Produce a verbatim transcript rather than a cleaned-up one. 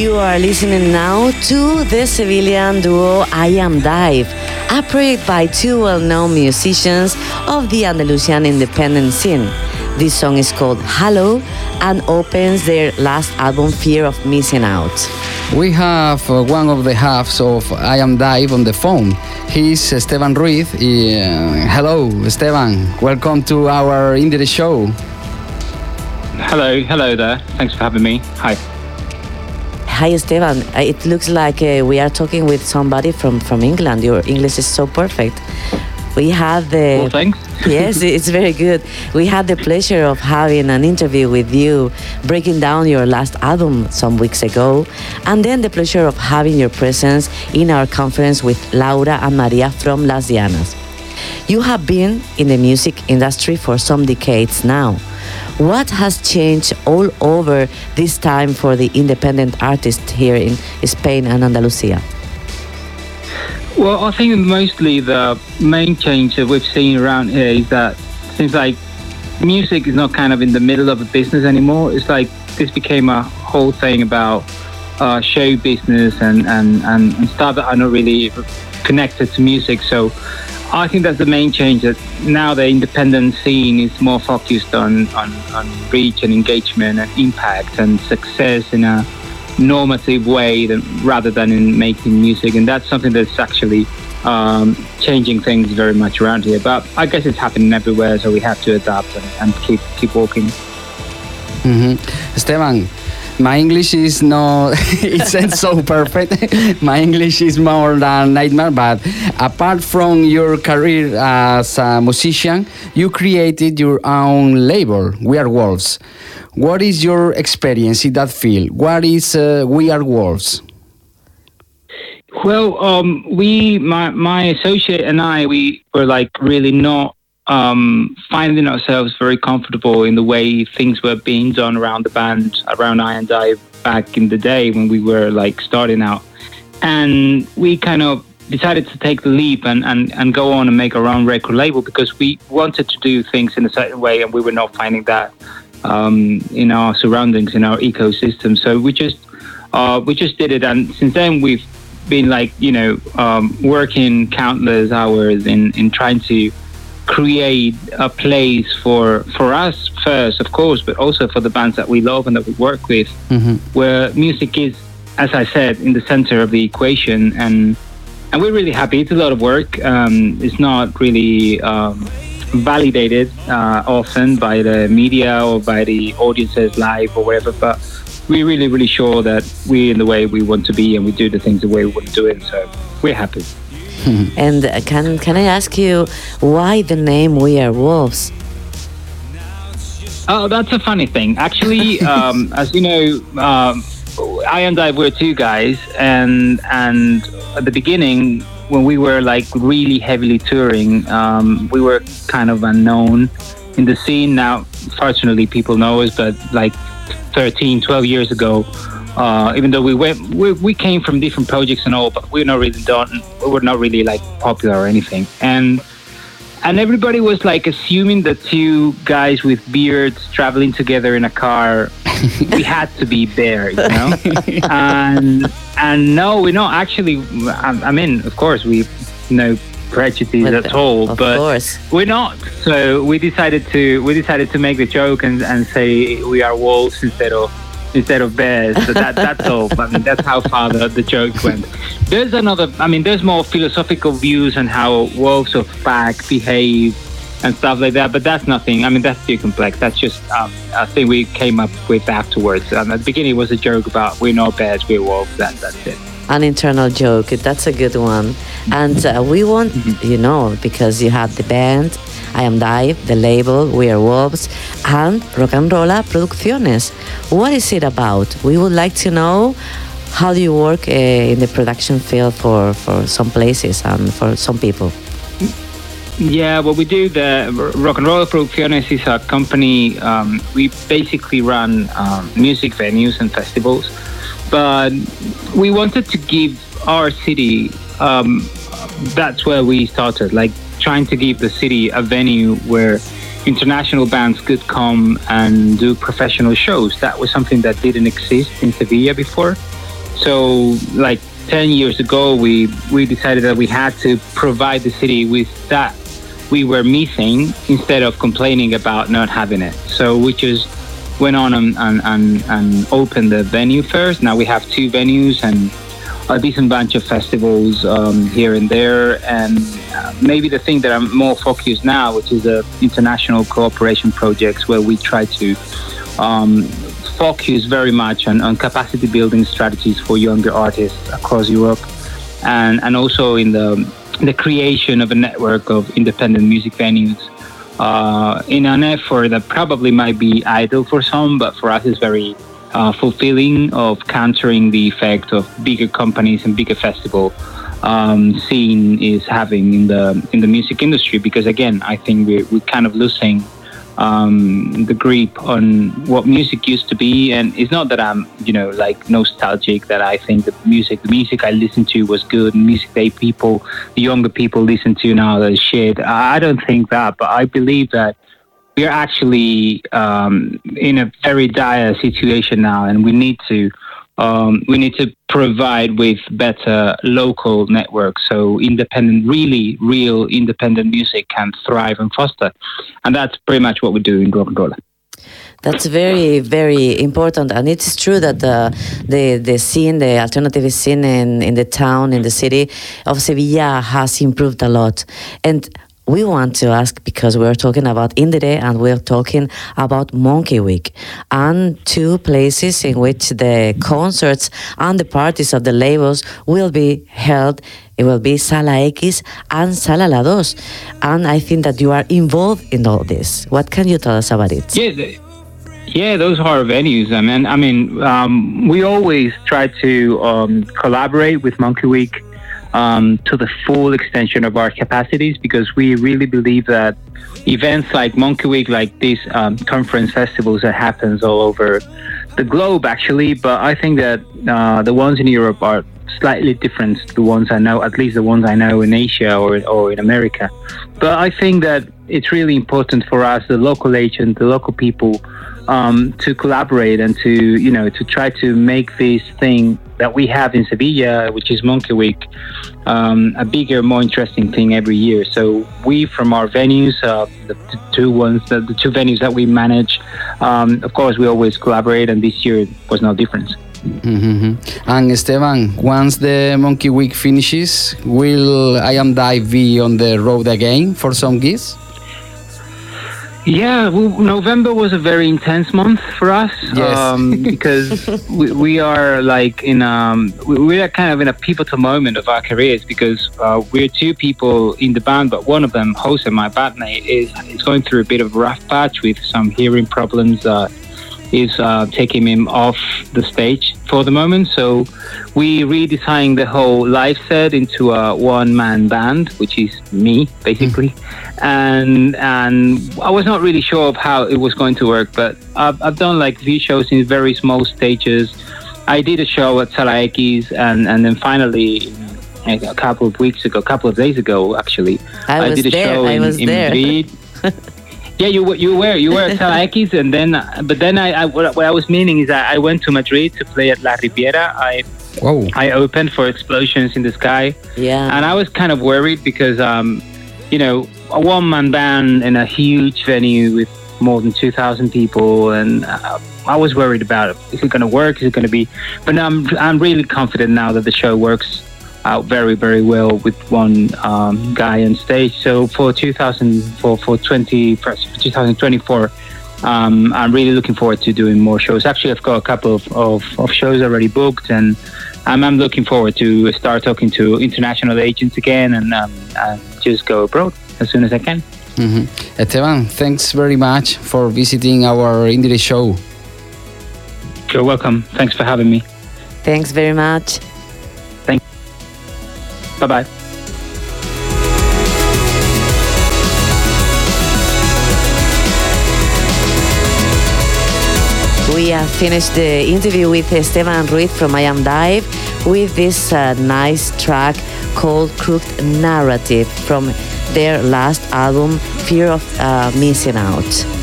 You are listening now to the Sevillian duo I Am Dive, a project by two well-known musicians of the Andalusian independent scene. This song is called Hello and opens their last album, Fear of Missing Out. We have uh, one of the halves of I Am Dive on the phone. He's Esteban Ruiz. Uh, hello, Esteban. Welcome to our Indie show. Hello, hello there. Thanks for having me. Hi. Hi, Esteban. Uh, It looks like uh, we are talking with somebody from, from England. Your English is so perfect. We had the... Well, thanks. Yes, it's very good. We had the pleasure of having an interview with you, breaking down your last album some weeks ago, and then the pleasure of having your presence in our conference with Laura and Maria from Las Dianas. You have been in the music industry for some decades now. What has changed all over this time for the independent artists here in Spain and Andalusia? Well, I think mostly the main change that we've seen around here is that it seems like music is not kind of in the middle of a business anymore. It's like this became a whole thing about uh, show business and, and, and, and stuff that are not really connected to music. So I think that's the main change, that now the independent scene is more focused on, on, on reach and engagement and impact and success in a normative way than, rather than in making music. And that's something that's actually um, changing things very much around here. But I guess it's happening everywhere, so we have to adapt and, and keep keep walking. Mm-hmm. Esteban, my English is no, it sounds so perfect. My English is more than nightmare, but apart from your career as a musician, you created your own label, We Are Wolves. What is your experience in that field? What is uh, We Are Wolves? Well, um, we, my, my associate and I, we were like really not um, finding ourselves very comfortable in the way things were being done around the band, around I and Dive back in the day when we were like starting out. And we kind of decided to take the leap and, and, and go on and make our own record label, because we wanted to do things in a certain way and we were not finding that um, in our surroundings, in our ecosystem. So we just uh, we just did it, and since then we've been like, you know, um, working countless hours in, in trying to create a place for for us first, of course, but also for the bands that we love and that we work with, mm-hmm. where music is, as I said, in the center of the equation. And and we're really happy. It's a lot of work. Um, it's not really um, validated uh, often by the media or by the audiences live or whatever, but we're really, really sure that we're in the way we want to be and we do the things the way we want to do it. So we're happy. And uh, can can I ask you why the name We Are Wolves? Oh, that's a funny thing. Actually, um, as you know, um, I and I were two guys, and and at the beginning, when we were like really heavily touring, um, we were kind of unknown in the scene. Now, fortunately, people know us, but like thirteen, twelve years ago, uh, even though we went, we, we came from different projects and all, but we're not really done. We were not really like popular or anything, and and everybody was like assuming that two guys with beards traveling together in a car, we had to be there, you know. and and no, we're not actually. I, I mean, of course, we no prejudice But, at all, of but course. we're not. So we decided to we decided to make the joke and, and say we are wolves instead of instead of bears. So that that's all. I mean, that's how far the, the joke went. There's another. I mean, there's more philosophical views on how wolves of pack behave and stuff like that. But that's nothing. I mean, that's too complex. That's just um, a thing we came up with afterwards. Um, at the beginning, it was a joke about we're not bears, we're wolves. That that's it. An internal joke. That's a good one. And uh, we want, you know, because you have the band, I Am Dive, the label, We Are Wolves, and Rock and Rolla Producciones. What is it about? We would like to know, how do you work uh, in the production field for, for some places and for some people? Yeah, well, we do the Rock and Rolla Producciones is a company. Um, we basically run um, music venues and festivals. But we wanted to give our city, um, that's where we started, like trying to give the city a venue where international bands could come and do professional shows. That was something that didn't exist in Sevilla before. So, like ten years ago, we we decided that we had to provide the city with that we were missing instead of complaining about not having it. So we just went on and, and, and, and opened the venue first. Now we have two venues and a decent bunch of festivals um, here and there. And uh, maybe the thing that I'm more focused now, which is the international cooperation projects, where we try to um, focus very much on, on capacity building strategies for younger artists across Europe, and, and also in the the creation of a network of independent music venues uh, in an effort that probably might be idle for some, but for us is very uh, fulfilling, of countering the effect of bigger companies and bigger festival um, scene is having in the in the music industry. Because again, I think we're, we're kind of losing um, the grip on what music used to be. And it's not that I'm, you know, like nostalgic, that I think the music, the music I listened to was good, and music they people, the younger people listen to now, that is shit. I don't think that, but I believe that we're actually um, in a very dire situation now, and we need to um, we need to provide with better local networks, so independent, really real independent music can thrive and foster. And that's pretty much what we do in Rock-and-Rolla. That's very, very important, and it's true that the the, the scene, the alternative scene in, in the town, in the city of Sevilla has improved a lot. And we want to ask, because we're talking about Indire and we're talking about Monkey Week, and two places in which the concerts and the parties of the labels will be held. It will be Sala X and Sala La Dos. And I think that you are involved in all this. What can you tell us about it? Yeah, the, yeah, those are venues. I mean, I mean, um, we always try to um, collaborate with Monkey Week Um, to the full extension of our capacities, because we really believe that events like Monkey Week, like these um, conference festivals that happens all over the globe, actually, but I think that uh, the ones in Europe are slightly different to the ones I know, at least the ones I know in Asia or, or in America. But I think that it's really important for us, the local agent, the local people, um, to collaborate and to, you know, to try to make this thing that we have in Sevilla, which is Monkey Week, um, a bigger, more interesting thing every year. So we, from our venues, uh, the, the two ones, the, the two venues that we manage, um, of course, we always collaborate, and this year was no difference. Mm-hmm. And Esteban, once the Monkey Week finishes, will I Am Dive be on the road again for some gigs? Yeah, well, November was a very intense month for us, yes. um, because we, we are like in um we are kind of in a pivotal moment of our careers, because uh, we're two people in the band, but one of them, Jose, my bandmate, is is going through a bit of a rough patch with some hearing problems. Uh, is uh, taking him off the stage for the moment. So we redesigned the whole live set into a one-man band, which is me, basically. Mm. And and I was not really sure of how it was going to work, but I've, I've done like few shows in very small stages. I did a show at Sala X, and, and then finally, a couple of weeks ago, a couple of days ago, actually, I, I was did a there. show I in, was in there. Madrid. Yeah, you you were you were at Sala X, and then but then I, I what, what I was meaning is I, I went to Madrid to play at La Riviera. I Whoa. I opened for Explosions in the Sky. Yeah, and I was kind of worried because um you know, a one man band in a huge venue with more than two thousand people, and uh, I was worried about it. Is it going to work? Is it going to be? But now I'm I'm really confident now that the show works out very, very well with one um, guy on stage. So for two thousand for for twenty for twenty twenty-four, um, I'm really looking forward to doing more shows. Actually, I've got a couple of, of, of shows already booked, and I'm, I'm looking forward to start talking to international agents again, and, um, and just go abroad as soon as I can. Mm-hmm. Esteban, thanks very much for visiting our Indire show. You're welcome. Thanks for having me. thanks very much. Bye-bye. We have finished the interview with Esteban Ruiz from I Am Dive with this uh, nice track called Crooked Narrative from their last album, Fear of uh, Missing Out.